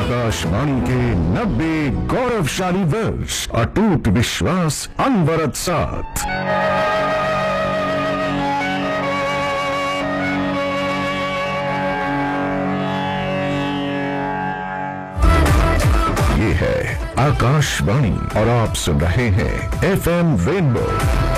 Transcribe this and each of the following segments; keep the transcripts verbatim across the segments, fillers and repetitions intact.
आकाशवाणी के नब्बे गौरवशाली वर्ष, अटूट विश्वास, अनवरत साथ। ये है आकाशवाणी और आप सुन रहे हैं एफ एम रेनबो।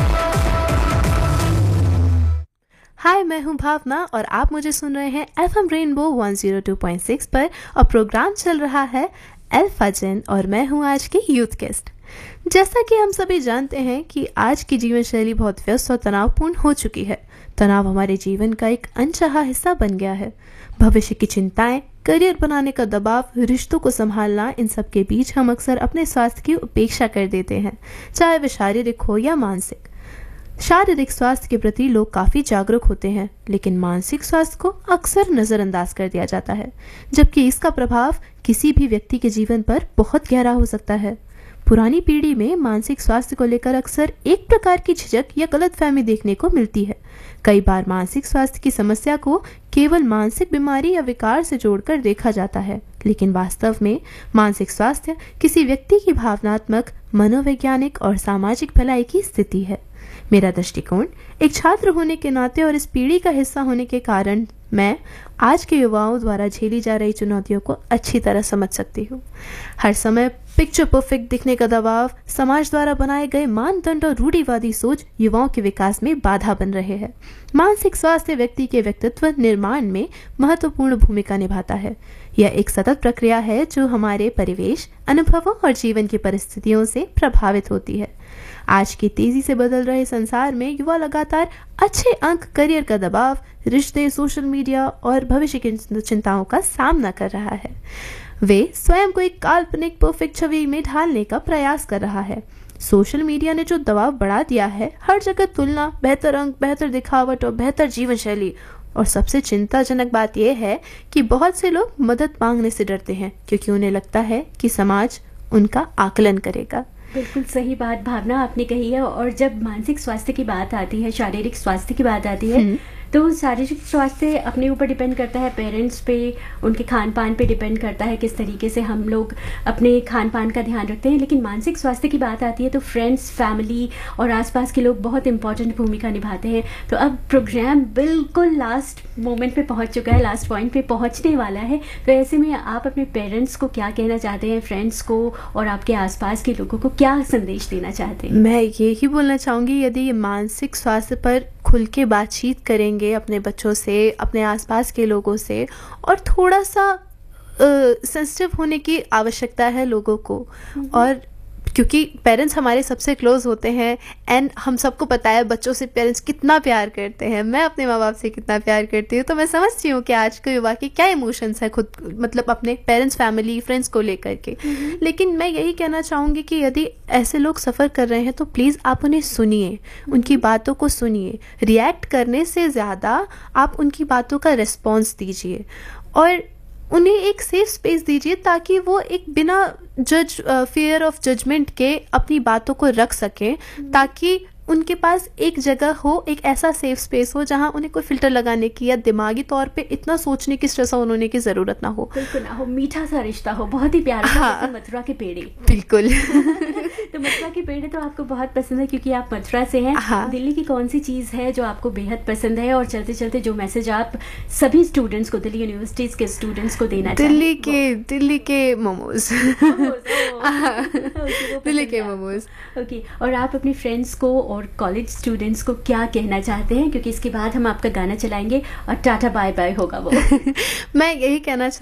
हाय, मैं हूं भावना और आप मुझे सुन रहे हैं एफ एम रेनबो एक सौ दो पॉइंट छह पर और प्रोग्राम चल रहा है अल्फा जेन और मैं हूं आज की यूथ गेस्ट। जैसा कि हम सभी जानते हैं कि आज की जीवन शैली बहुत व्यस्त और तनावपूर्ण हो चुकी है। तनाव हमारे जीवन का एक अनचाहा हिस्सा बन गया है। भविष्य की चिंताएं, करियर बनाने का दबाव, रिश्तों को संभालना, इन सब के बीच हम अक्सर अपने स्वास्थ्य की उपेक्षा कर देते हैं, चाहे वे शारीरिक हो या मानसिक। शारीरिक स्वास्थ्य के प्रति लोग काफी जागरूक होते हैं, लेकिन मानसिक स्वास्थ्य को अक्सर नजरअंदाज कर दिया जाता है, जबकि इसका प्रभाव किसी भी व्यक्ति के जीवन पर बहुत गहरा हो सकता है। पुरानी पीढ़ी में मानसिक स्वास्थ्य को लेकर अक्सर एक प्रकार की झिझक या गलतफहमी देखने को मिलती है। कई बार मानसिक स्वास्थ्य की समस्या को केवल मानसिक बीमारी या विकार से जोड़कर देखा जाता है, लेकिन वास्तव में मानसिक स्वास्थ्य किसी व्यक्ति की भावनात्मक, मनोवैज्ञानिक और सामाजिक भलाई की स्थिति है। मेरा दृष्टिकोण एक छात्र होने के नाते और इस पीढ़ी का हिस्सा होने के कारण मैं आज के युवाओं द्वारा झेली जा रही चुनौतियों को अच्छी तरह समझ सकती हूँ। हर समय पिक्चर परफेक्ट दिखने का दबाव, समाज द्वारा बनाए गए मानदंड और रूढ़िवादी सोच युवाओं के विकास में बाधा बन रहे हैं। मानसिक स्वास्थ्य व्यक्ति के व्यक्तित्व निर्माण में महत्वपूर्ण भूमिका निभाता है। यह एक सतत प्रक्रिया है जो हमारे परिवेश, अनुभवों और जीवन की परिस्थितियों से प्रभावित होती है। आज के तेजी से बदल रहे संसार में युवा लगातार अच्छे अंक, करियर का दबाव, रिश्ते, सोशल मीडिया और भविष्य की चिंताओं का सामना कर रहा है। वे स्वयं को एक काल्पनिक परफेक्ट छवि में ढालने का प्रयास कर रहा है। सोशल मीडिया ने जो दबाव बढ़ा दिया है, हर जगह तुलना, बेहतर अंक, बेहतर दिखावट और बेहतर जीवन शैली। और सबसे चिंताजनक बात यह है कि बहुत से लोग मदद मांगने से डरते हैं, क्योंकि उन्हें लगता है कि समाज उनका आकलन करेगा। बिल्कुल सही बात भावना आपने कही है। और जब मानसिक स्वास्थ्य की बात आती है, शारीरिक स्वास्थ्य की बात आती है, तो शारीरिक स्वास्थ्य अपने ऊपर डिपेंड करता है, पेरेंट्स पे, उनके खान पान पे डिपेंड करता है, किस तरीके से हम लोग अपने खान पान का ध्यान रखते हैं। लेकिन मानसिक स्वास्थ्य की बात आती है तो फ्रेंड्स, फैमिली और आसपास के लोग बहुत इंपॉर्टेंट भूमिका निभाते हैं। तो अब प्रोग्राम बिल्कुल लास्ट मोमेंट पे पहुंच चुका है, लास्ट पॉइंट पे पहुंचने वाला है। तो ऐसे में आप अपने पेरेंट्स को क्या कहना चाहते हैं, फ्रेंड्स को और आपके आसपास के लोगों को क्या संदेश देना चाहते हैं? मैं यही बोलना चाहूँगी, यदि मानसिक स्वास्थ्य पर खुल के बातचीत करेंगे अपने बच्चों से, अपने आसपास के लोगों से, और थोड़ा सा सेंसिटिव होने की आवश्यकता है लोगों को। और क्योंकि पेरेंट्स हमारे सबसे क्लोज होते हैं एंड हम सबको पता है बच्चों से पेरेंट्स कितना प्यार करते हैं। मैं अपने माँ बाप से कितना प्यार करती हूँ, तो मैं समझती हूँ कि आज के युवा के क्या इमोशंस है खुद, मतलब अपने पेरेंट्स, फैमिली, फ्रेंड्स को लेकर के। लेकिन मैं यही कहना चाहूँगी कि यदि ऐसे लोग सफ़र कर रहे हैं तो प्लीज़ आप उन्हें सुनिए, उनकी बातों को सुनिए। रिएक्ट करने से ज़्यादा आप उनकी बातों का रिस्पॉन्स दीजिए और उन्हें एक सेफ स्पेस दीजिए, ताकि वो एक बिना जज फियर ऑफ जजमेंट के अपनी बातों को रख सकें, ताकि उनके पास एक जगह हो, एक ऐसा सेफ स्पेस हो जहां उन्हें कोई फिल्टर लगाने की या दिमागी तौर पे इतना सोचने की, स्ट्रेस आउट होने की जरूरत ना हो। बिल्कुल ना हो, मीठा सा रिश्ता हो, बहुत ही प्यारा। हाँ। मथुरा के पेड़े। बिल्कुल। तो मथुरा के पेड़े तो आपको बहुत पसंद है क्योंकि आप मथुरा से हैं। हाँ। दिल्ली की कौन सी चीज़ है जो आपको बेहद पसंद है, और चलते चलते जो मैसेज आप सभी स्टूडेंट्स को, दिल्ली यूनिवर्सिटीज के स्टूडेंट्स को देना चाहिए? दिल्ली के दिल्ली के मोमोज। दिल्ली के मोमोज। ओके, और आप अपने फ्रेंड्स को और कॉलेज स्टूडेंट्स को क्या कहना चाहते हैं, क्योंकि इसके बाद हम आपका गाना चलाएंगे और टाटा बाय बाय होगा वो। मैं यही कहना